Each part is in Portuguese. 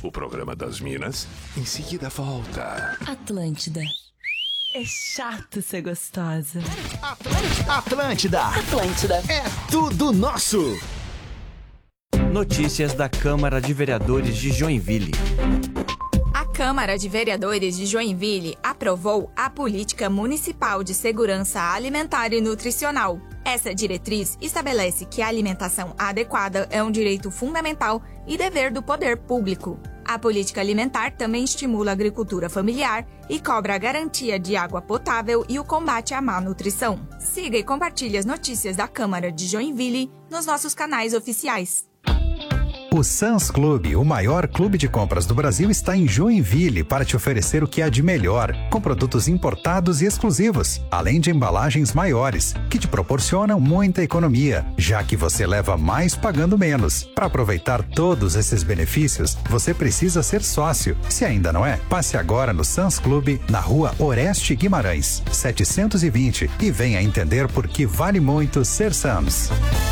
o programa das Minas em seguida volta. Atlântida. É chato ser gostosa. Atlântida. Atlântida. É tudo nosso. Notícias da Câmara de Vereadores de Joinville. A Câmara de Vereadores de Joinville aprovou a Política Municipal de Segurança Alimentar e Nutricional. Essa diretriz estabelece que a alimentação adequada é um direito fundamental e dever do poder público. A política alimentar também estimula a agricultura familiar e cobra a garantia de água potável e o combate à má nutrição. Siga e compartilhe as notícias da Câmara de Joinville nos nossos canais oficiais. O Sam's Club, o maior clube de compras do Brasil, está em Joinville para te oferecer o que há de melhor, com produtos importados e exclusivos, além de embalagens maiores, que te proporcionam muita economia, já que você leva mais pagando menos. Para aproveitar todos esses benefícios, você precisa ser sócio. Se ainda não é, passe agora no Sam's Club, na rua Oreste Guimarães, 720, e venha entender por que vale muito ser Sam's.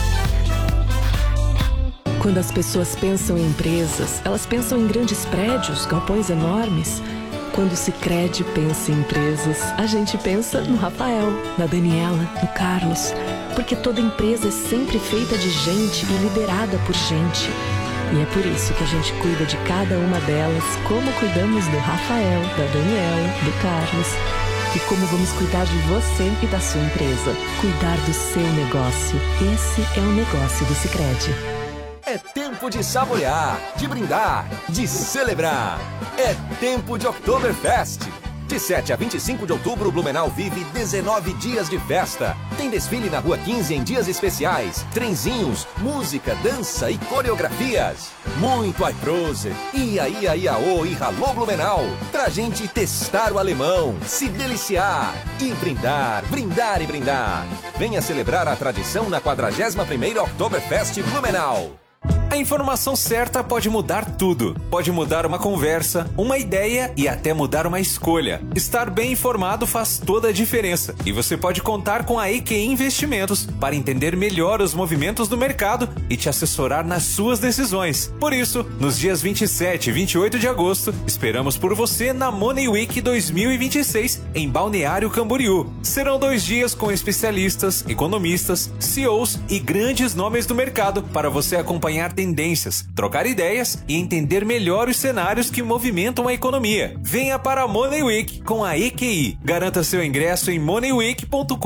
Quando as pessoas pensam em empresas, elas pensam em grandes prédios, galpões enormes. Quando o Sicredi pensa em empresas, a gente pensa no Rafael, na Daniela, no Carlos. Porque toda empresa é sempre feita de gente e liderada por gente. E é por isso que a gente cuida de cada uma delas, como cuidamos do Rafael, da Daniela, do Carlos. E como vamos cuidar de você e da sua empresa. Cuidar do seu negócio. Esse é o negócio do Sicredi. É tempo de saborear, de brindar, de celebrar. É tempo de Oktoberfest. De 7 a 25 de outubro, Blumenau vive 19 dias de festa. Tem desfile na Rua 15 em dias especiais, trenzinhos, música, dança e coreografias. Muito Aiprose, ia, iaô e ralô Blumenau. Pra gente testar o alemão, se deliciar e brindar, brindar e brindar. Venha celebrar a tradição na 41ª Oktoberfest Blumenau. A informação certa pode mudar tudo. Pode mudar uma conversa, uma ideia e até mudar uma escolha. Estar bem informado faz toda a diferença. E você pode contar com a EQI Investimentos para entender melhor os movimentos do mercado e te assessorar nas suas decisões. Por isso, nos dias 27 e 28 de agosto, esperamos por você na Money Week 2026 em Balneário Camboriú. Serão 2 dias com especialistas, economistas, CEOs e grandes nomes do mercado para você acompanhar tendências, trocar ideias e entender melhor os cenários que movimentam a economia. Venha para a Money Week com a EQI. Garanta seu ingresso em moneyweek.com.br.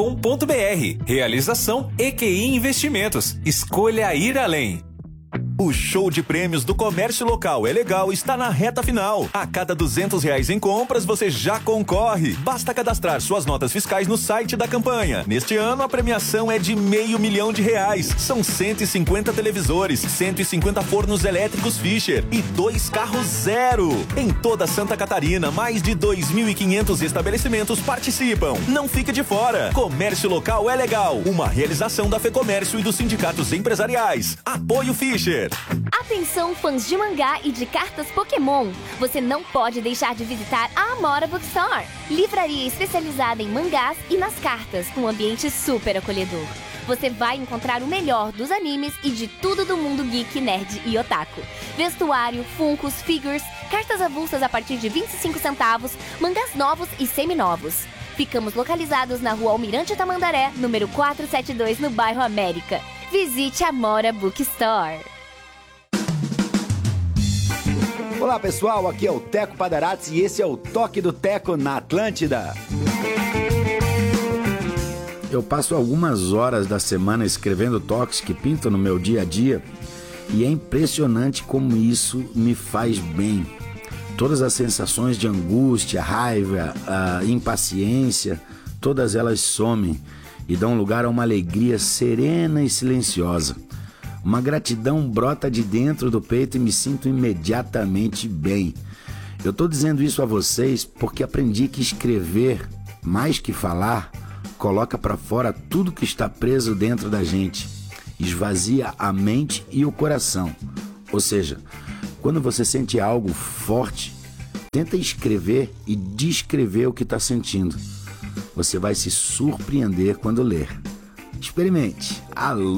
Realização EQI Investimentos. Escolha ir além. O show de prêmios do Comércio Local é Legal está na reta final. A cada R$200 em compras, você já concorre. Basta cadastrar suas notas fiscais no site da campanha. Neste ano, a premiação é de R$500 mil. São 150 televisores, 150 fornos elétricos Fischer e 2 carros zero. Em toda Santa Catarina, mais de 2.500 estabelecimentos participam. Não fique de fora. Comércio Local é Legal. Uma realização da FEComércio e dos sindicatos empresariais. Apoio Fischer. Atenção, fãs de mangá e de cartas Pokémon! Você não pode deixar de visitar a Amora Bookstore, livraria especializada em mangás e nas cartas, com um ambiente super acolhedor. Você vai encontrar o melhor dos animes e de tudo do mundo geek, nerd e otaku. Vestuário, funcos, figures, cartas avulsas a partir de 25 centavos, mangás novos e seminovos. Ficamos localizados na Rua Almirante Tamandaré, número 472, no bairro América. Visite a Amora Bookstore. Olá pessoal, aqui é o Teco Padarats e esse é o Toque do Teco na Atlântida. Eu passo algumas horas da semana escrevendo toques que pintam no meu dia a dia e é impressionante como isso me faz bem. Todas as sensações de angústia, raiva, impaciência, todas elas somem e dão lugar a uma alegria serena e silenciosa. Uma gratidão brota de dentro do peito e me sinto imediatamente bem. Eu estou dizendo isso a vocês porque aprendi que escrever, mais que falar, coloca para fora tudo que está preso dentro da gente. Esvazia a mente e o coração. Ou seja, quando você sente algo forte, tenta escrever e descrever o que está sentindo. Você vai se surpreender quando ler. Experimente.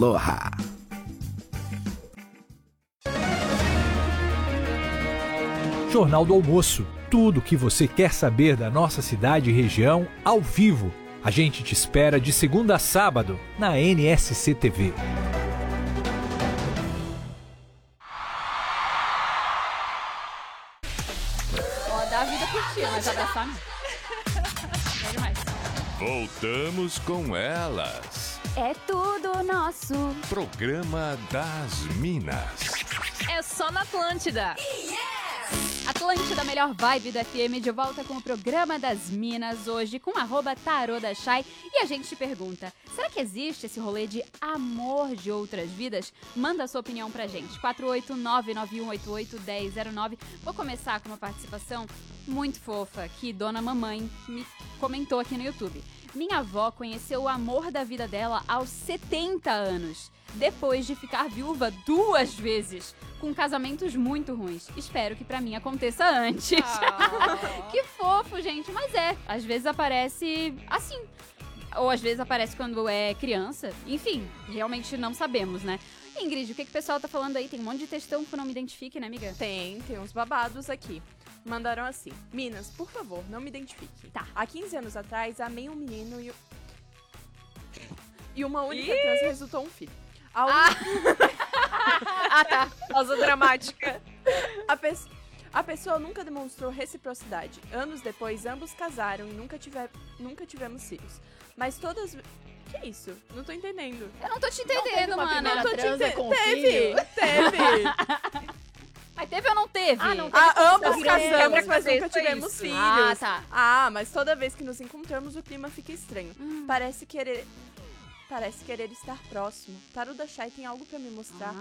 Aloha! Jornal do Almoço. Tudo o que você quer saber da nossa cidade e região ao vivo. A gente te espera de segunda a sábado na NSC TV. Ó, dá a vida curtir, mas abraçar não. É demais. Voltamos com elas. É tudo nosso. Programa das Minas. É só na Atlântida. Atlântida, melhor vibe do FM, de volta com o programa das Minas, hoje com @tarodachai. E a gente te pergunta, será que existe esse rolê de amor de outras vidas? Manda a sua opinião pra gente, 489-9188-1009. Vou começar com uma participação muito fofa que Dona Mamãe me comentou aqui no YouTube. Minha avó conheceu o amor da vida dela aos 70 anos, depois de ficar viúva 2 vezes, com casamentos muito ruins. Espero que pra mim aconteça antes. Que fofo, gente. Mas às vezes aparece assim. Ou às vezes aparece quando é criança. Enfim, realmente não sabemos, né? Ingrid, o que o pessoal tá falando aí? Tem um monte de textão que eu não me identifique, né, amiga? Tem uns babados aqui. Mandaram assim: Minas, por favor, não me identifique. Tá. Há 15 anos atrás, amei um menino e uma única trans resultou um filho. Tá. Pausa dramática. A pessoa nunca demonstrou reciprocidade. Anos depois, ambos casaram e nunca tivemos filhos. Mas todas... Que isso? Não tô entendendo. Eu não tô te entendendo, mano. Não tô te entendendo. Teve. Mas teve ou não teve? Ambos casamos, mas nunca tivemos filhos. Tá. Mas toda vez que nos encontramos, o clima fica estranho. Parece querer estar próximo. Tarodachai tem algo pra me mostrar.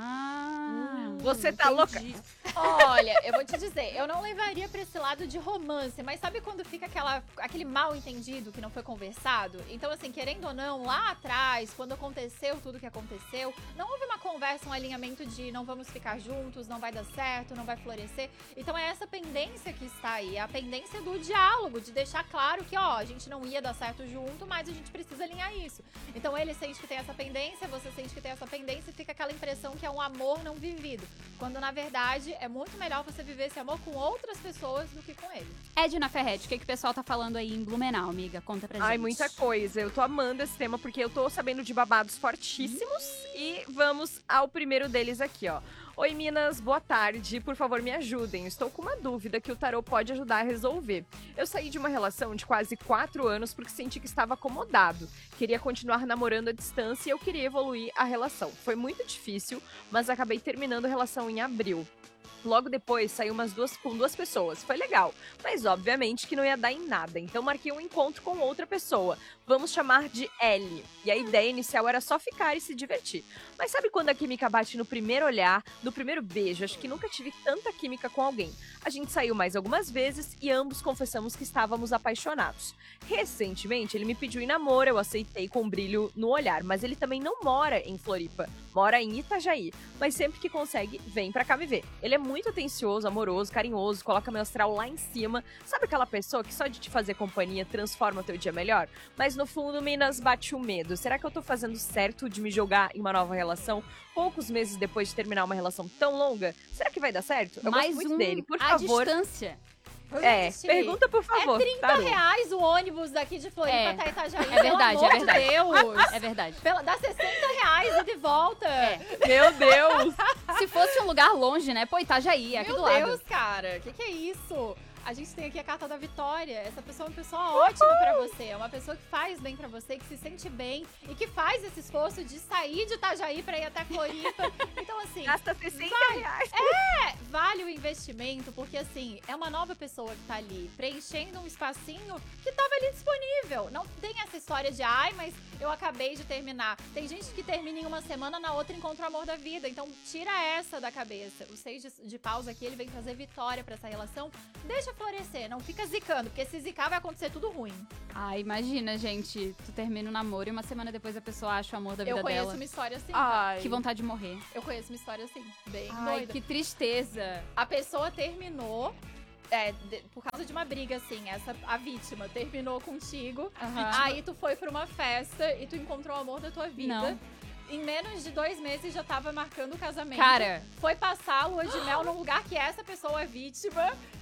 Você tá louca? Olha, eu vou te dizer, eu não levaria pra esse lado de romance, mas sabe quando fica aquele mal entendido que não foi conversado? Então, assim, querendo ou não, lá atrás, quando aconteceu tudo que aconteceu, não houve uma conversa, um alinhamento de não vamos ficar juntos, não vai dar certo, não vai florescer. Então é essa pendência que está aí, é a pendência do diálogo, de deixar claro que, a gente não ia dar certo junto, mas a gente precisa alinhar isso. Então ele sente que tem essa pendência, você sente que tem essa pendência e fica aquela impressão que é um amor não vivido. Quando, na verdade, é muito melhor você viver esse amor com outras pessoas do que com ele. Edna Ferretti, o que o pessoal tá falando aí em Blumenau, amiga? Conta pra gente. Ai, muita coisa. Eu tô amando esse tema porque eu tô sabendo de babados fortíssimos. E vamos ao primeiro deles aqui, ó. Oi, Minas, boa tarde. Por favor, me ajudem. Estou com uma dúvida que o tarô pode ajudar a resolver. Eu saí de uma relação de quase 4 anos porque senti que estava acomodado. Queria continuar namorando à distância e eu queria evoluir a relação. Foi muito difícil, mas acabei terminando a relação em abril. Logo depois, saiu com 2 pessoas. Foi legal, mas obviamente que não ia dar em nada. Então marquei um encontro com outra pessoa. Vamos chamar de L. E a ideia inicial era só ficar e se divertir. Mas sabe quando a química bate no primeiro olhar, no primeiro beijo? Acho que nunca tive tanta química com alguém. A gente saiu mais algumas vezes e ambos confessamos que estávamos apaixonados. Recentemente, ele me pediu em namoro, eu aceitei com um brilho no olhar. Mas ele também não mora em Floripa, mora em Itajaí. Mas sempre que consegue, vem pra cá me ver. Ele é muito atencioso, amoroso, carinhoso, coloca meu astral lá em cima. Sabe aquela pessoa que só de te fazer companhia transforma o teu dia melhor? Mas no fundo, Minas, bate o medo. Será que eu tô fazendo certo de me jogar em uma nova relação poucos meses depois de terminar uma relação tão longa? Será que vai dar certo? Eu gosto muito dele. Por favor. Distância. Pergunta por favor. É R$30 o ônibus daqui de Floripa até Itajaí. É verdade, pelo amor é verdade. de Deus. É verdade. Dá R$60 e de volta. Meu Deus. Se fosse um lugar longe, né? Pô, Itajaí, aqui do lado. Meu Deus, cara. Que é isso? A gente tem aqui a carta da Vitória. Essa pessoa é uma pessoa ótima pra você. É uma pessoa que faz bem pra você, que se sente bem e que faz esse esforço de sair de Itajaí pra ir até Floripa. Então, assim... Gasta R$60. Vale o investimento, porque, assim, é uma nova pessoa que tá ali, preenchendo um espacinho que tava ali disponível. Não tem essa história de, mas eu acabei de terminar. Tem gente que termina em uma semana, na outra encontra o amor da vida. Então, tira essa da cabeça. O 6 de paus aqui, ele vem trazer vitória pra essa relação. Deixa florescer, não fica zicando, porque se zicar vai acontecer tudo ruim. Imagina, gente, tu termina o namoro e uma semana depois a pessoa acha o amor da vida dela. Eu conheço uma história assim. Que vontade de morrer. Eu conheço uma história assim, bem doida. Que tristeza. A pessoa terminou por causa de uma briga, assim, a vítima terminou contigo, aí tu foi pra uma festa e tu encontrou o amor da tua vida. Não. Em menos de 2 meses já tava marcando o casamento. Cara. Foi passar a lua de mel num lugar que essa pessoa é vítima.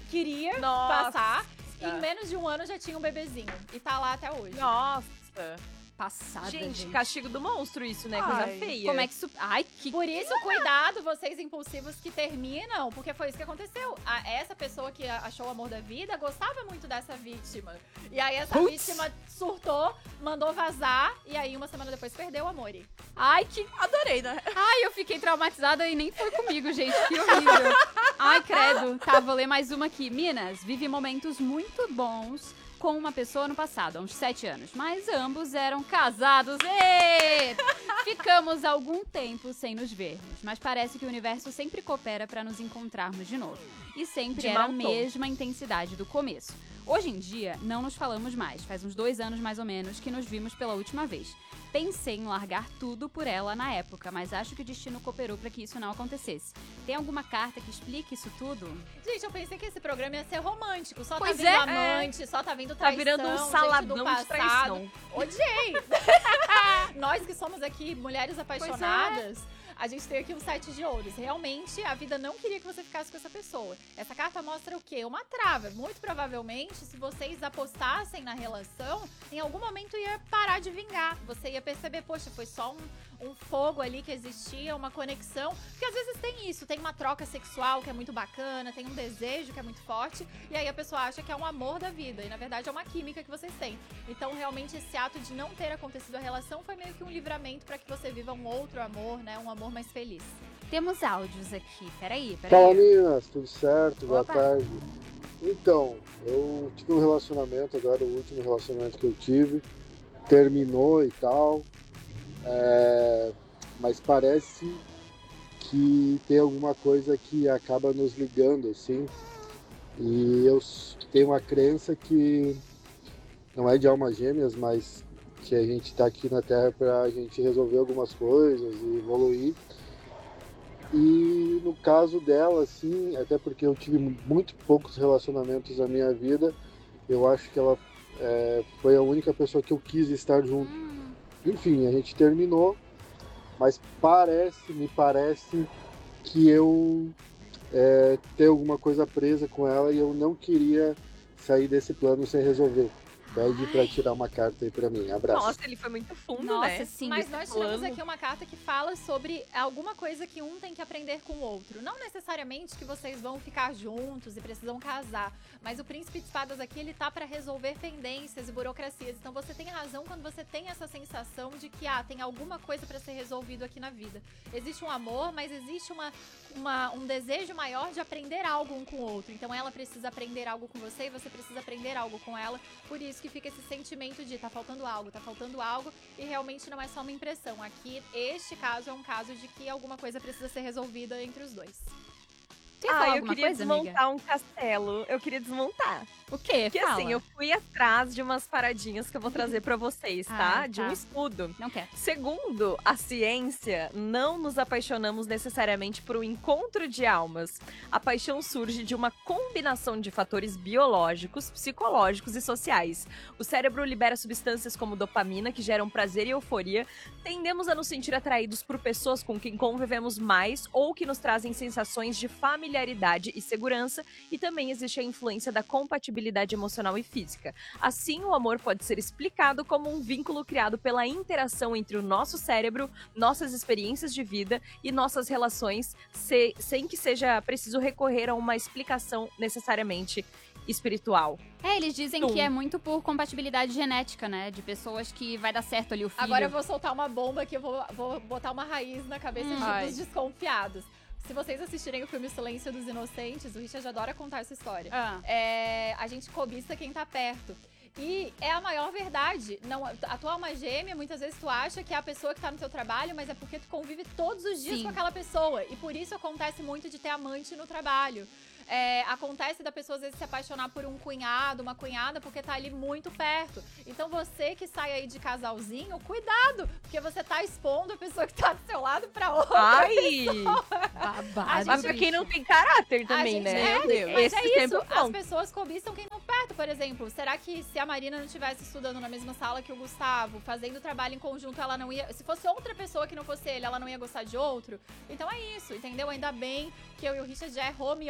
queria passar. E em menos de um ano já tinha um bebezinho. E tá lá até hoje. Nossa. Passada, gente. Castigo do monstro isso, né? Coisa feia. Como é que isso... Ai, que... Por isso, cuidado, vocês impulsivos que terminam, porque foi isso que aconteceu. Essa pessoa que achou o amor da vida gostava muito dessa vítima. E aí essa vítima surtou, mandou vazar, e aí uma semana depois perdeu o amor. Ai, que... Adorei, né? Ai, eu fiquei traumatizada e nem foi comigo, gente. Que horrível. Ai, credo. Tá, vou ler mais uma aqui. Minas, vive momentos muito bons com uma pessoa no passado, há uns 7 anos. Mas ambos eram casados. Êêê! Ficamos algum tempo sem nos vermos, mas parece que o universo sempre coopera para nos encontrarmos de novo. E sempre era a mesma intensidade do começo. Hoje em dia, não nos falamos mais. Faz uns 2 anos, mais ou menos, que nos vimos pela última vez. Pensei em largar tudo por ela na época, mas acho que o destino cooperou para que isso não acontecesse. Tem alguma carta que explique isso tudo? Gente, eu pensei que esse programa ia ser romântico. Só Pois tá vindo amante, só tá vindo traição. Tá virando um saladão gente do de traição. Odiei! Nós que somos aqui mulheres apaixonadas, a gente tem aqui um 7 de ouros. Realmente, a vida não queria que você ficasse com essa pessoa. Essa carta mostra o quê? Uma trava. Muito provavelmente, se vocês apostassem na relação, em algum momento ia parar de vingar. Você ia perceber, poxa, foi só um fogo ali que existia, uma conexão. Porque às vezes tem isso, tem uma troca sexual que é muito bacana, tem um desejo que é muito forte, e aí a pessoa acha que é um amor da vida. E na verdade é uma química que vocês têm. Então, realmente, esse ato de não ter acontecido a relação foi meio que um livramento para que você viva um outro amor, né? Um amor mais feliz. Temos áudios aqui. Peraí. Fala, meninas, tudo certo? Boa tarde. Então, eu tive um relacionamento agora, o último relacionamento que eu tive, terminou e tal, mas parece que tem alguma coisa que acaba nos ligando, assim, e eu tenho uma crença que não é de almas gêmeas, mas que a gente tá aqui na Terra pra gente resolver algumas coisas e evoluir. E no caso dela, assim, até porque eu tive muito poucos relacionamentos na minha vida, eu acho que ela foi a única pessoa que eu quis estar junto. Enfim, a gente terminou, mas me parece que eu tenho alguma coisa presa com ela e eu não queria sair desse plano sem resolver. Pede pra tirar uma carta aí pra mim. Abraço. Nossa, ele foi muito fundo, Nossa, né? sim. Mas nós tivemos aqui uma carta que fala sobre alguma coisa que um tem que aprender com o outro. Não necessariamente que vocês vão ficar juntos e precisam casar. Mas o Príncipe de Espadas aqui, ele tá pra resolver pendências e burocracias. Então você tem razão quando você tem essa sensação de que, tem alguma coisa pra ser resolvido aqui na vida. Existe um amor, mas existe um desejo maior de aprender algo um com o outro. Então ela precisa aprender algo com você e você precisa aprender algo com ela. Por isso que fica esse sentimento de tá faltando algo, e realmente não é só uma impressão. Aqui, este caso é um caso de que alguma coisa precisa ser resolvida entre os dois. Eu queria desmontar um castelo. Eu queria desmontar. O quê? Porque assim, eu fui atrás de umas paradinhas que eu vou trazer pra vocês, tá? De um estudo. Não quer. Segundo a ciência, não nos apaixonamos necessariamente por um encontro de almas. A paixão surge de uma combinação de fatores biológicos, psicológicos e sociais. O cérebro libera substâncias como dopamina, que geram prazer e euforia. Tendemos a nos sentir atraídos por pessoas com quem convivemos mais ou que nos trazem sensações de familiaridade e segurança, e também existe a influência da compatibilidade emocional e física. Assim, o amor pode ser explicado como um vínculo criado pela interação entre o nosso cérebro, nossas experiências de vida e nossas relações, sem que seja preciso recorrer a uma explicação necessariamente espiritual. Eles dizem que é muito por compatibilidade genética, né? De pessoas que vai dar certo ali o filho. Agora eu vou soltar uma bomba que eu vou botar uma raiz na cabeça dos desconfiados. Se vocês assistirem o filme Silêncio dos Inocentes, o Richard adora contar essa história. A gente cobiça quem tá perto. E é a maior verdade. Não, a tua alma gêmea, muitas vezes tu acha que é a pessoa que tá no teu trabalho, mas é porque tu convive todos os dias com aquela pessoa. E por isso acontece muito de ter amante no trabalho. Acontece da pessoa às vezes se apaixonar por um cunhado, uma cunhada, porque tá ali muito perto. Então você que sai aí de casalzinho, cuidado, porque você tá expondo a pessoa que tá do seu lado pra outra pessoa. Mas pra quem não tem caráter também, né? Mas é isso, as pessoas cobiçam quem não perto, por exemplo. Será que se a Marina não estivesse estudando na mesma sala que o Gustavo, fazendo trabalho em conjunto, ela não ia... Se fosse outra pessoa que não fosse ele, ela não ia gostar de outro? Então é isso, entendeu? Ainda bem que eu e o Richard já é home office.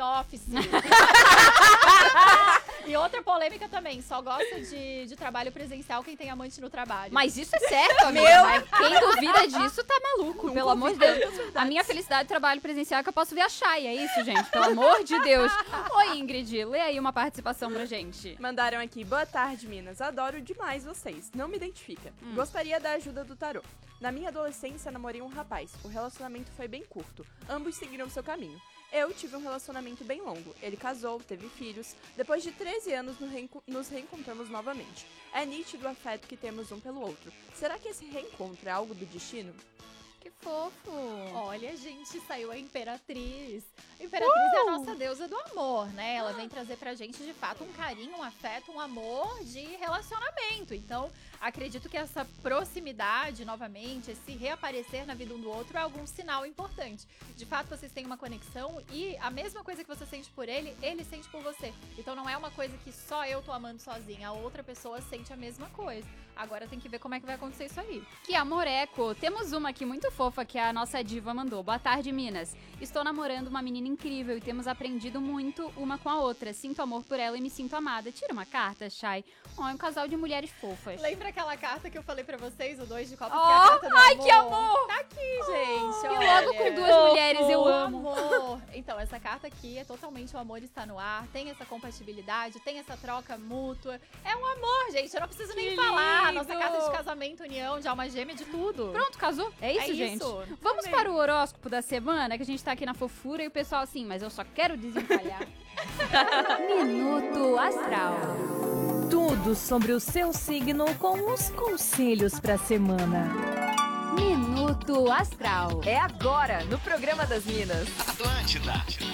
E outra polêmica também, só gosta de trabalho presencial quem tem amante no trabalho. Mas isso é certo, amiga. Mas quem duvida disso tá maluco, pelo amor de Deus. A minha felicidade de trabalho presencial é que eu posso ver a Chay, é isso, gente? Pelo amor de Deus. Oi, Ingrid, lê aí uma participação pra gente. Mandaram aqui, boa tarde, Minas. Adoro demais vocês. Não me identifica. Gostaria da ajuda do tarô. Na minha adolescência, namorei um rapaz. O relacionamento foi bem curto. Ambos seguiram seu caminho. Eu tive um relacionamento bem longo. Ele casou, teve filhos. Depois de 13 anos, nos reencontramos novamente. É nítido o afeto que temos um pelo outro. Será que esse reencontro é algo do destino? Que fofo! Olha, gente, saiu a Imperatriz. A Imperatriz é a nossa deusa do amor, né? Ela vem trazer pra gente, de fato, um carinho, um afeto, um amor de relacionamento. Então, acredito que essa proximidade, novamente, esse reaparecer na vida um do outro é algum sinal importante. De fato, vocês têm uma conexão e a mesma coisa que você sente por ele, ele sente por você. Então, não é uma coisa que só eu tô amando sozinha, a outra pessoa sente a mesma coisa. Agora tem que ver como é que vai acontecer isso aí. Que amoreco! Temos uma aqui muito fofa que a nossa diva mandou. Boa tarde, Minas. Estou namorando uma menina incrível e temos aprendido muito uma com a outra. Sinto amor por ela e me sinto amada. Tira uma carta, Chay. É um casal de mulheres fofas. Lembra aquela carta que eu falei pra vocês, o 2 de copas, Oh, que é a carta do ai, amor? que amor! Tá aqui, gente. E olha. logo com duas mulheres, eu O amo. amor. Então, essa carta aqui é totalmente o amor está no ar, tem essa compatibilidade, tem essa troca mútua. É um amor, gente, eu não preciso nem falar. Nossa carta de casamento, união, de alma gêmea, de tudo. Pronto, casou? É isso, gente? Vamos para o horóscopo da semana, que a gente tá aqui na fofura e o pessoal assim, mas eu só quero desencalhar. Minuto Astral. Tudo sobre o seu signo com os conselhos pra semana. Minuto Astral. É agora, no programa das Minas. Atlântida.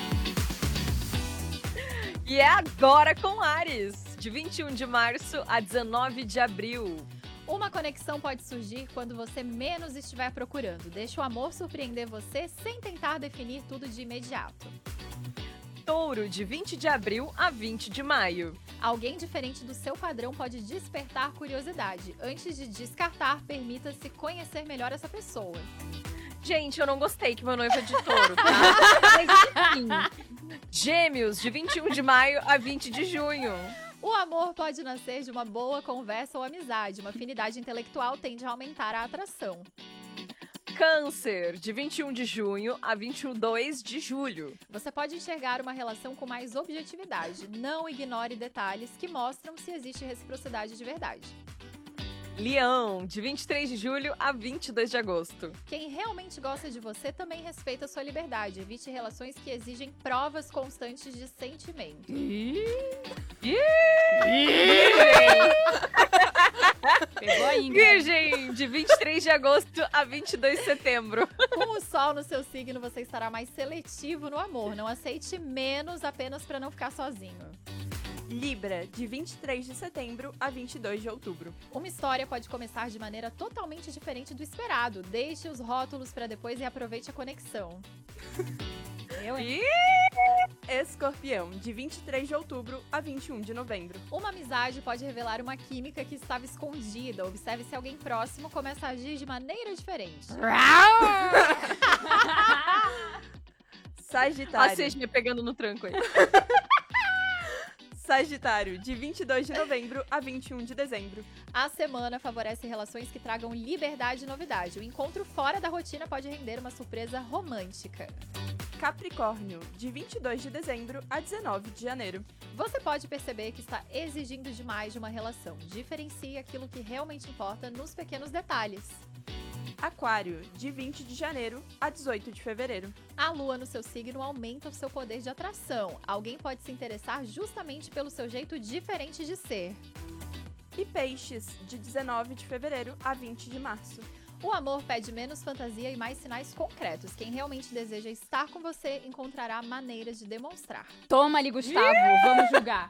E é agora com Áries, de 21 de março a 19 de abril. Uma conexão pode surgir quando você menos estiver procurando. Deixa o amor surpreender você sem tentar definir tudo de imediato. Touro, de 20 de abril a 20 de maio. Alguém diferente do seu padrão pode despertar curiosidade. Antes de descartar, permita-se conhecer melhor essa pessoa. Gente, eu não gostei que meu noivo é de touro, tá? Mas enfim. Gêmeos, de 21 de maio a 20 de junho. O amor pode nascer de uma boa conversa ou amizade. Uma afinidade intelectual tende a aumentar a atração. Câncer, de 21 de junho a 22 de julho. Você pode enxergar uma relação com mais objetividade. Não ignore detalhes que mostram se existe reciprocidade de verdade. Leão, de 23 de julho a 22 de agosto. Quem realmente gosta de você também respeita sua liberdade. Evite relações que exigem provas constantes de sentimento. Pegou a Ingrid. Virgem, de 23 de agosto a 22 de setembro. Com o sol no seu signo, você estará mais seletivo no amor. Não aceite menos apenas para não ficar sozinho. Libra, de 23 de setembro a 22 de outubro. Uma história pode começar de maneira totalmente diferente do esperado. Deixe os rótulos para depois e aproveite a conexão. Escorpião, de 23 de outubro a 21 de novembro. Uma amizade pode revelar uma química que estava escondida. Observe se alguém próximo começa a agir de maneira diferente. Sagitário. A Cisne pegando no tranco aí. Sagitário, de 22 de novembro a 21 de dezembro. A semana favorece relações que tragam liberdade e novidade. O encontro fora da rotina pode render uma surpresa romântica. Capricórnio, de 22 de dezembro a 19 de janeiro. Você pode perceber que está exigindo demais de uma relação. Diferencie aquilo que realmente importa nos pequenos detalhes. Aquário, de 20 de janeiro a 18 de fevereiro. A lua no seu signo aumenta o seu poder de atração. Alguém pode se interessar justamente pelo seu jeito diferente de ser. E Peixes, de 19 de fevereiro a 20 de março. O amor pede menos fantasia e mais sinais concretos. Quem realmente deseja estar com você encontrará maneiras de demonstrar. Toma ali, Gustavo. Vamos julgar.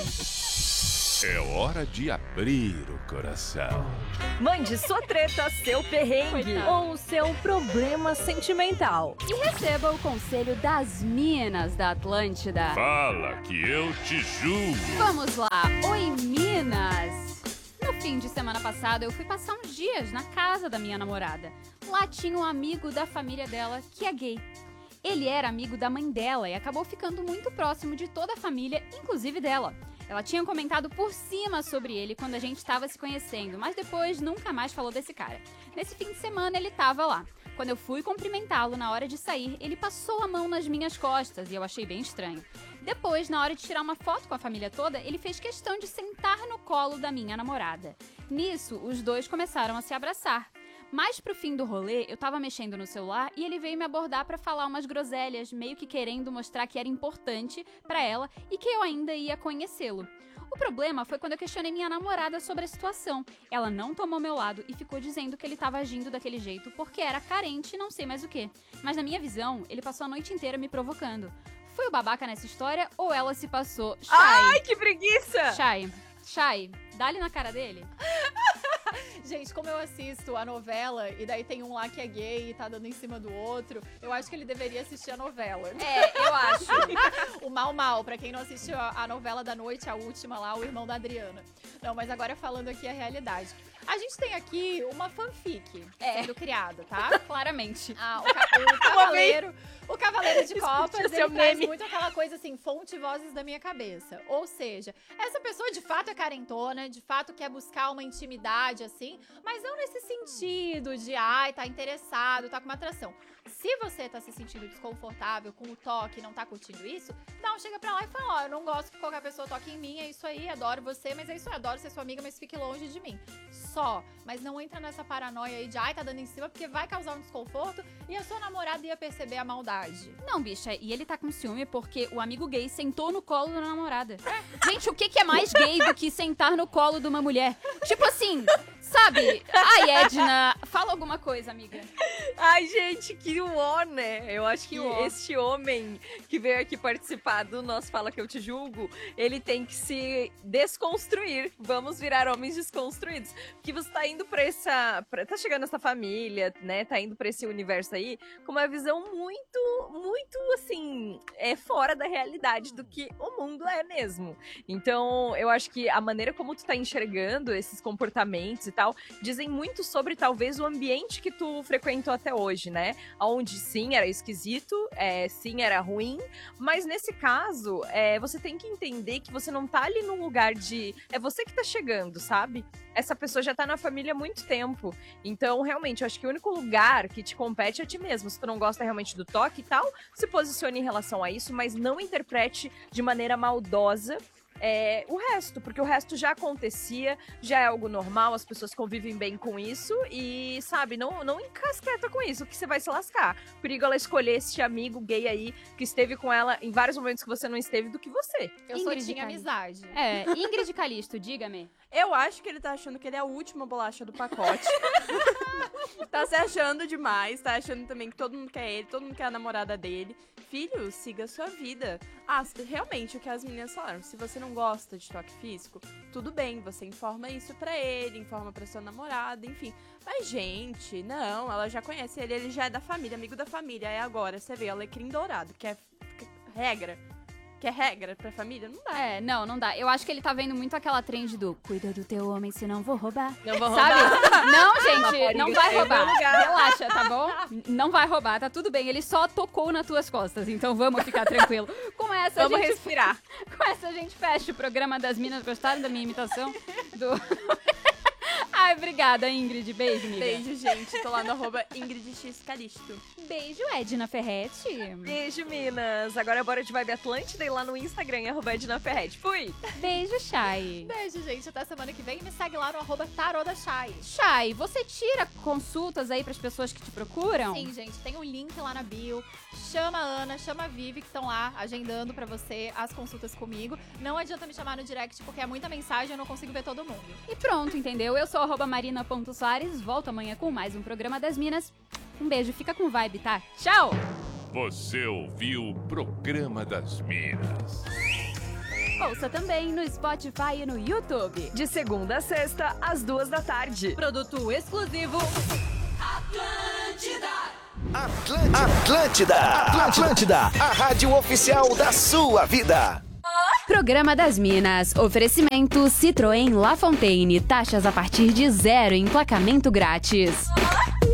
É hora de abrir o coração. Mande sua treta, seu perrengue ou seu problema sentimental. E receba o conselho das Minas da Atlântida. Fala que eu te julgo. Vamos lá. Oi, Minas. No fim de semana passada, eu fui passar uns dias na casa da minha namorada. Lá tinha um amigo da família dela que é gay. Ele era amigo da mãe dela e acabou ficando muito próximo de toda a família, inclusive dela. Ela tinha comentado por cima sobre ele quando a gente estava se conhecendo, mas depois nunca mais falou desse cara. Nesse fim de semana ele estava lá. Quando eu fui cumprimentá-lo na hora de sair, ele passou a mão nas minhas costas e eu achei bem estranho. Depois, na hora de tirar uma foto com a família toda, ele fez questão de sentar no colo da minha namorada. Nisso, os dois começaram a se abraçar. Mais pro fim do rolê, eu tava mexendo no celular e ele veio me abordar pra falar umas groselhas, meio que querendo mostrar que era importante pra ela e que eu ainda ia conhecê-lo. O problema foi quando eu questionei minha namorada sobre a situação. Ela não tomou meu lado e ficou dizendo que ele tava agindo daquele jeito porque era carente e não sei mais o que. Mas na minha visão, ele passou a noite inteira me provocando. Foi o babaca nessa história ou ela se passou? Chay. Ai, que preguiça! Chay, dá-lhe na cara dele. Gente, como eu assisto a novela e daí tem um lá que é gay e tá dando em cima do outro, eu acho que ele deveria assistir a novela. Eu acho. O Mal, pra quem não assistiu a novela da noite, a última lá, o irmão da Adriana. Não, mas agora falando aqui a realidade. A gente tem aqui uma fanfic sendo criada, tá? Claramente. O Cavaleiro de Copas, ele traz muito aquela coisa assim, fonte e vozes da minha cabeça. Ou seja, essa pessoa de fato é carentona, de fato quer buscar uma intimidade, assim, mas não nesse sentido de, tá interessado, tá com uma atração. Se você tá se sentindo desconfortável com o toque e não tá curtindo isso, chega pra lá e fala, eu não gosto que qualquer pessoa toque em mim, é isso aí, adoro você, mas é isso aí, adoro ser sua amiga, mas fique longe de mim. Só, mas não entra nessa paranoia aí de, tá dando em cima, porque vai causar um desconforto e a sua namorada ia perceber a maldade. Não, bicha, e ele tá com ciúme porque o amigo gay sentou no colo da namorada. Gente, o que é mais gay do que sentar no colo de uma mulher? Tipo assim, sabe? Ai, Edna, fala alguma coisa, amiga. Ai, gente, que uó, né? Eu acho que este homem que veio aqui participar do nosso Fala Que Eu Te Julgo, ele tem que se desconstruir. Vamos virar homens desconstruídos. Porque você tá indo tá chegando essa família, né? Tá indo pra esse universo aí com uma visão muito, assim, fora da realidade do que o mundo é mesmo. Então, eu acho que a maneira como tu tá enxergando esses comportamentos e tal, dizem muito sobre, talvez, o ambiente que tu frequentou até hoje, né? Onde, sim, era esquisito, sim, era ruim, mas nesse caso, você tem que entender que você não tá ali num lugar de... É você que tá chegando, sabe? Essa pessoa já tá na família há muito tempo. Então, realmente, eu acho que o único lugar que te compete é ti mesmo. Se tu não gosta realmente do toque e tal, se posicione em relação a isso, mas não interprete de maneira maldosa o resto, porque o resto já acontecia, já é algo normal, as pessoas convivem bem com isso e, sabe, não encasqueta com isso, que você vai se lascar. Perigo ela escolher esse amigo gay aí que esteve com ela em vários momentos que você não esteve do que você. Eu sou de amizade. Ingrid Calisto, diga-me. Eu acho que ele tá achando que ele é a última bolacha do pacote. Tá se achando demais, tá achando também que todo mundo quer ele, todo mundo quer a namorada dele. Filho, siga a sua vida. Realmente, o que as meninas falaram, se você não gosta de toque físico, tudo bem, você informa isso pra ele, informa pra sua namorada, enfim. Mas, gente, não, ela já conhece ele já é da família, amigo da família. Aí agora, você vê o alecrim dourado, que é regra. Quer regra pra família? Não dá. Não dá. Eu acho que ele tá vendo muito aquela trend do cuida do teu homem, senão vou roubar. Não vou roubar. Sabe? Não, gente, não vai roubar. Relaxa, tá bom? Não vai roubar, tá tudo bem. Ele só tocou nas tuas costas, então vamos ficar tranquilo. Com essa, vamos respirar. Com essa, a gente fecha o programa das Minas. Gostaram da minha imitação? Ai, obrigada, Ingrid. Beijo, amiga. Beijo, gente. Tô lá no @IngridXCalisto. Beijo, Edna Ferretti. Beijo, Minas. Agora é bora de Vibe Atlântida e lá no Instagram é @Edna Ferretti. Fui. Beijo, Chay. Beijo, gente. Até semana que vem. Me segue lá no @TarodaChay. Chay, você tira consultas aí pras pessoas que te procuram? Sim, gente. Tem um link lá na bio. Chama a Ana, chama a Vivi, que estão lá agendando pra você as consultas comigo. Não adianta me chamar no direct, porque é muita mensagem e eu não consigo ver todo mundo. E pronto, entendeu? Eu sou @Marina.Soares. Volto amanhã com mais um programa das Minas. Um beijo, fica com vibe, tá? Tchau! Você ouviu o Programa das Minas. Ouça também no Spotify e no YouTube. De segunda a sexta, às 14h. Produto exclusivo Atlântida, a rádio oficial da sua vida. Programa das Minas. Oferecimento Citroën La Fontaine. Taxas a partir de 0 em emplacamento grátis.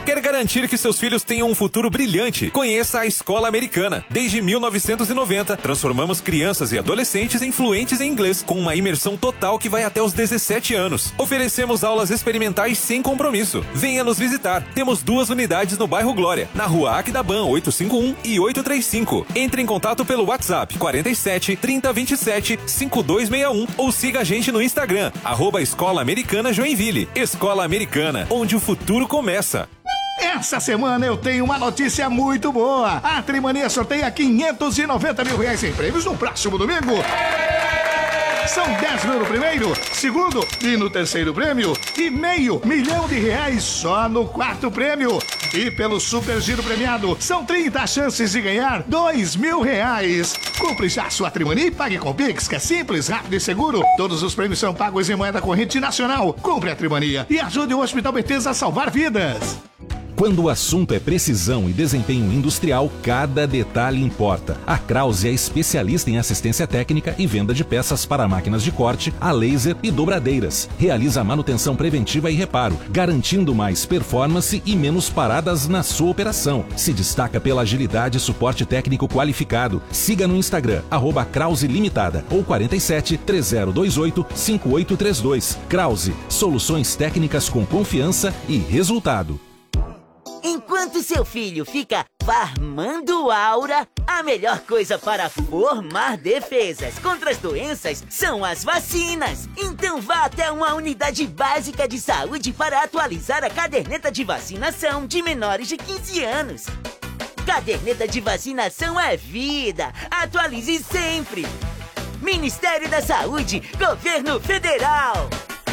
Quer garantir que seus filhos tenham um futuro brilhante? Conheça a Escola Americana. Desde 1990, transformamos crianças e adolescentes em fluentes em inglês, com uma imersão total que vai até os 17 anos. Oferecemos aulas experimentais sem compromisso. Venha nos visitar. Temos 2 unidades no bairro Glória, na rua Aquidabam 851 e 835. Entre em contato pelo WhatsApp 47 30 27 5261 ou siga a gente no Instagram, @Escola Americana Joinville. Escola Americana, onde o futuro começa. Essa semana eu tenho uma notícia muito boa. A Trimania sorteia 590 mil reais em prêmios no próximo domingo. São 10 mil no primeiro, segundo e no terceiro prêmio e R$500 mil só no quarto prêmio. E pelo Super Giro Premiado, são 30 chances de ganhar R$2.000. Compre já sua Trimania e pague com Pix, que é simples, rápido e seguro. Todos os prêmios são pagos em moeda corrente nacional. Compre a Trimania e ajude o Hospital Bethesda a salvar vidas. Quando o assunto é precisão e desempenho industrial, cada detalhe importa. A Krause é especialista em assistência técnica e venda de peças para máquinas de corte, a laser e dobradeiras. Realiza manutenção preventiva e reparo, garantindo mais performance e menos paradas na sua operação. Se destaca pela agilidade e suporte técnico qualificado. Siga no Instagram, @Krause Limitada ou 47 3028 5832. Krause, soluções técnicas com confiança e resultado. Enquanto seu filho fica farmando aura, a melhor coisa para formar defesas contra as doenças são as vacinas. Então vá até uma unidade básica de saúde para atualizar a caderneta de vacinação de menores de 15 anos. Caderneta de vacinação é vida. Atualize sempre. Ministério da Saúde, Governo Federal.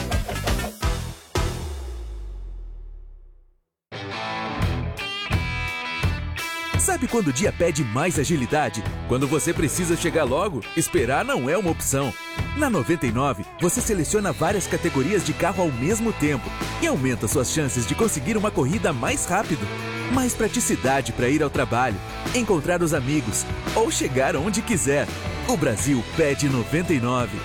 Sabe quando o dia pede mais agilidade? Quando você precisa chegar logo, esperar não é uma opção. Na 99, você seleciona várias categorias de carro ao mesmo tempo e aumenta suas chances de conseguir uma corrida mais rápido. Mais praticidade para ir ao trabalho, encontrar os amigos ou chegar onde quiser. O Brasil pede 99.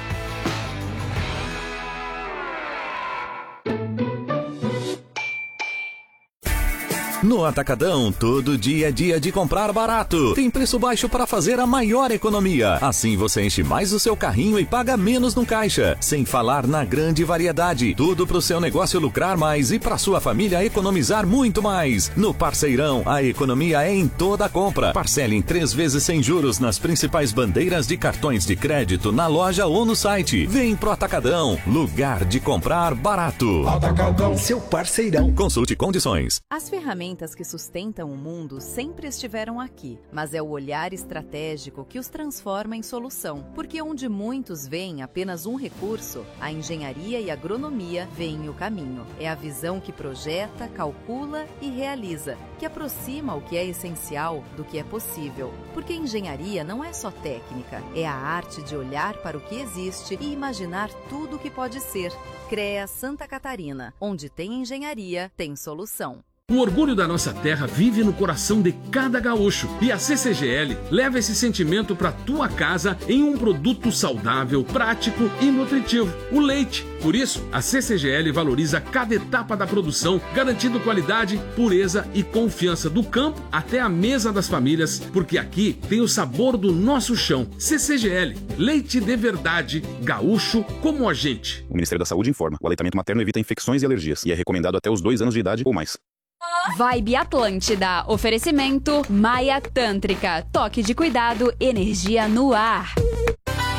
No Atacadão, todo dia é dia de comprar barato. Tem preço baixo para fazer a maior economia. Assim você enche mais o seu carrinho e paga menos no caixa. Sem falar na grande variedade. Tudo para o seu negócio lucrar mais e para sua família economizar muito mais. No Parceirão, a economia é em toda a compra. Parcele em 3 vezes sem juros nas principais bandeiras de cartões de crédito na loja ou no site. Vem pro Atacadão, lugar de comprar barato. Atacadão, seu parceirão. Consulte condições. As ferramentas que sustentam o mundo sempre estiveram aqui, mas é o olhar estratégico que os transforma em solução. Porque onde muitos veem apenas um recurso, a engenharia e a agronomia veem o caminho. É a visão que projeta, calcula e realiza, que aproxima o que é essencial do que é possível. Porque engenharia não é só técnica, é a arte de olhar para o que existe e imaginar tudo o que pode ser. CREA Santa Catarina, onde tem engenharia, tem solução. O orgulho da nossa terra vive no coração de cada gaúcho. E a CCGL leva esse sentimento para tua casa em um produto saudável, prático e nutritivo: o leite. Por isso, a CCGL valoriza cada etapa da produção, garantindo qualidade, pureza e confiança do campo até a mesa das famílias, porque aqui tem o sabor do nosso chão. CCGL, leite de verdade, gaúcho como a gente. O Ministério da Saúde informa: o aleitamento materno evita infecções e alergias e é recomendado até os 2 anos de idade ou mais. Vibe Atlântida. Oferecimento Maia Tântrica. Toque de cuidado, energia no ar.